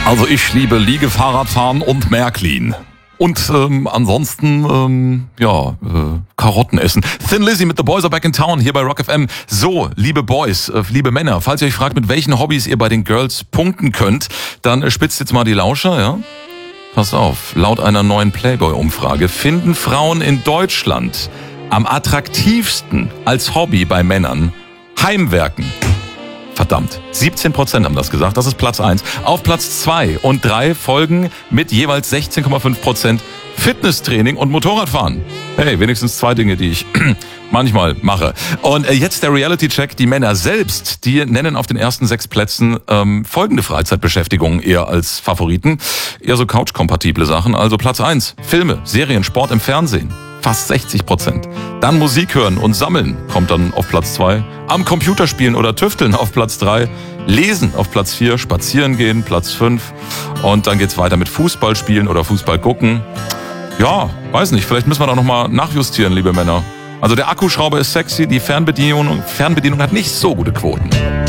Also ich liebe Liegefahrradfahren und Märklin. Und ansonsten, Karotten essen. Thin Lizzy mit The Boys Are Back in Town hier bei Rock FM. So, liebe Boys, liebe Männer, falls ihr euch fragt, mit welchen Hobbys ihr bei den Girls punkten könnt, dann spitzt jetzt mal die Lauscher, ja? Pass auf, laut einer neuen Playboy-Umfrage finden Frauen in Deutschland am attraktivsten als Hobby bei Männern Heimwerken. Verdammt, 17% haben das gesagt, das ist Platz 1. Auf Platz 2 und 3 folgen mit jeweils 16,5% Fitnesstraining und Motorradfahren. Hey, wenigstens 2 Dinge, die ich manchmal mache. Und jetzt der Reality-Check. Die Männer selbst, die nennen auf den ersten 6 Plätzen folgende Freizeitbeschäftigungen eher als Favoriten. Eher so couch-kompatible Sachen. Also Platz 1, Filme, Serien, Sport im Fernsehen. Fast 60%. Dann Musik hören und sammeln kommt dann auf Platz 2. Am Computer spielen oder tüfteln auf Platz 3. Lesen auf Platz 4. Spazieren gehen Platz 5. Und dann geht's weiter mit Fußball spielen oder Fußball gucken. Ja, weiß nicht, vielleicht müssen wir da nochmal nachjustieren, liebe Männer. Also der Akkuschrauber ist sexy, die Fernbedienung hat nicht so gute Quoten.